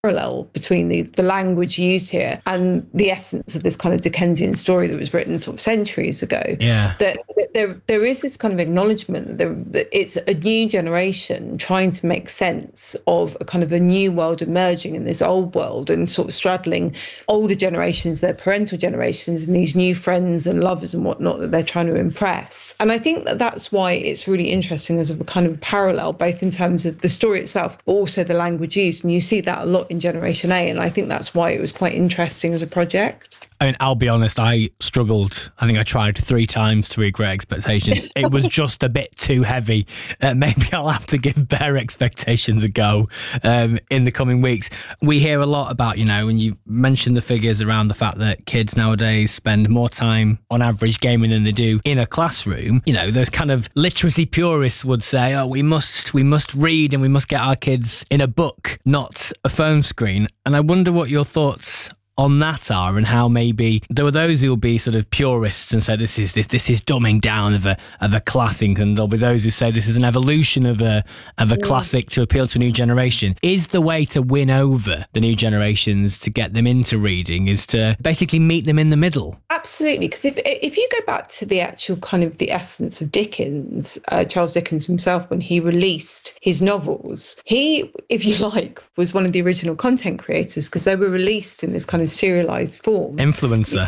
parallel between the language used here and the essence of this kind of Dickensian story that was written sort of centuries ago. Yeah. That there is this kind of acknowledgement that it's a new generation trying to make sense of a kind of a new world emerging in this old world, and sort of straddling older generations, their parental generations, and these new friends and lovers and whatnot that they're trying to impress. And I think that that's why it's really interesting as a kind of parallel, both in terms of the story itself, but also the language used. And you see that a lot in Generation A, and I think that's why it was quite interesting as a project. I mean, I'll be honest, I struggled. I think I tried 3 times to read Great Expectations. It was just a bit too heavy. Maybe I'll have to give Bare Expectations a go in the coming weeks. We hear a lot about, and you mentioned the figures around the fact that kids nowadays spend more time on average gaming than they do in a classroom. Those kind of literacy purists would say, oh, we must read and we must get our kids in a book, not a phone screen. And I wonder what your thoughts on that are, and how maybe there were those who will be sort of purists and say this is dumbing down of a classic, and there'll be those who say this is an evolution of a classic to appeal to a new generation. Is the way to win over the new generations, to get them into reading, is to basically meet them in the middle? Absolutely, because if you go back to the actual kind of the essence of Dickens, Charles Dickens himself, when he released his novels, he, if you like, was one of the original content creators, because they were released in this kind of serialized form. Influencer.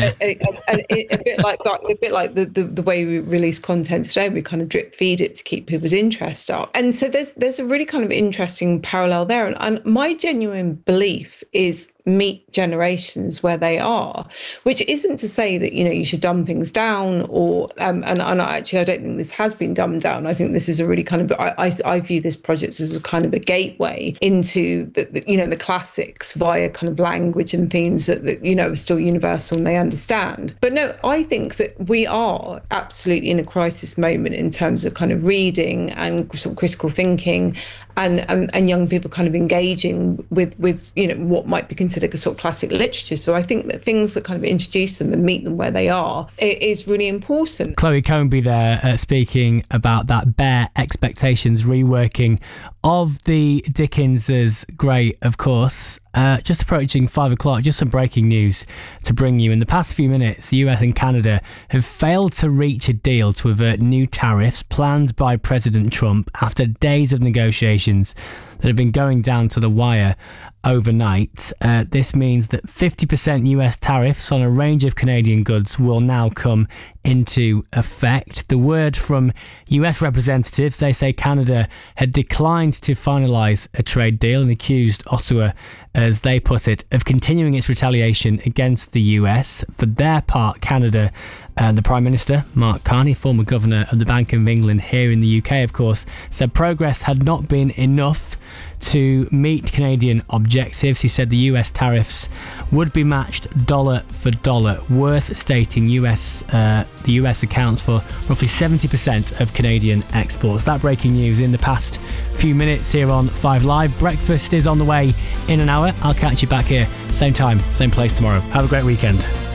A bit like the way we release content today. We kind of drip feed it to keep people's interest up. And so there's a really kind of interesting parallel there. And my genuine belief is meet generations where they are, which isn't to say that you should dumb things down, or and actually I don't think this has been dumbed down. I think this is a really kind of I view this project as a kind of a gateway into the classics via kind of language and themes that are still universal and they understand. But no, I think that we are absolutely in a crisis moment in terms of kind of reading and sort of critical thinking, and young people kind of engaging with what might be considered a sort of classic literature. So I think that things that kind of introduce them and meet them where they are is really important. Chloe Combe there speaking about that Bare Expectations reworking of the Dickens's Great, of course. Just approaching 5 o'clock, just some breaking news to bring you. In the past few minutes, the US and Canada have failed to reach a deal to avert new tariffs planned by President Trump after days of negotiations that have been going down to the wire overnight. This means that 50% US tariffs on a range of Canadian goods will now come into effect. The word from US representatives, they say Canada had declined to finalise a trade deal and accused Ottawa, as they put it, of continuing its retaliation against the US. For their part, Canada, the Prime Minister, Mark Carney, former Governor of the Bank of England here in the UK, of course, said progress had not been enough to meet Canadian objectives. He said the US tariffs would be matched dollar for dollar. Worth stating, the US accounts for roughly 70% of Canadian exports. That breaking news in the past few minutes here on 5 Live. Breakfast is on the way in an hour. I'll catch you back here, same time, same place tomorrow. Have a great weekend.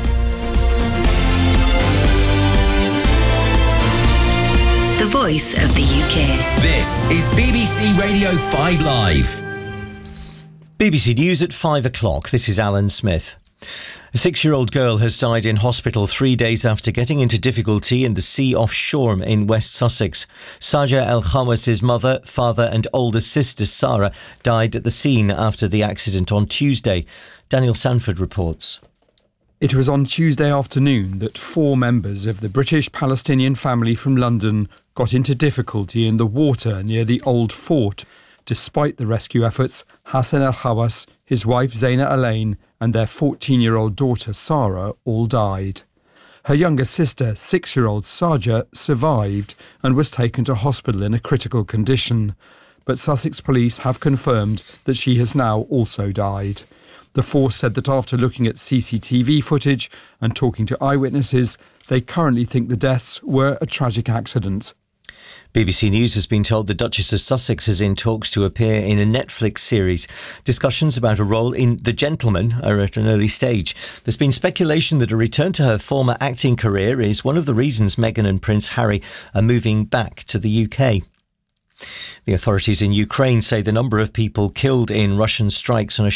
The voice of the UK. This is BBC Radio 5 Live. BBC News at 5 o'clock. This is Alan Smith. A 6-year-old girl has died in hospital 3 days after getting into difficulty in the sea off Shoreham in West Sussex. Saja El Khawas's mother, father and older sister Sarah died at the scene after the accident on Tuesday. Daniel Sanford reports. It was on Tuesday afternoon that 4 members of the British-Palestinian family from London got into difficulty in the water near the Old Fort. Despite the rescue efforts, Hassan El Khawas, his wife Zaina Alain and their 14-year-old daughter Sarah all died. Her younger sister, 6-year-old Saja, survived and was taken to hospital in a critical condition. But Sussex police have confirmed that she has now also died. The force said that after looking at CCTV footage and talking to eyewitnesses, they currently think the deaths were a tragic accident. BBC News has been told the Duchess of Sussex is in talks to appear in a Netflix series. Discussions about a role in The Gentleman are at an early stage. There's been speculation that a return to her former acting career is one of the reasons Meghan and Prince Harry are moving back to the UK. The authorities in Ukraine say the number of people killed in Russian strikes on a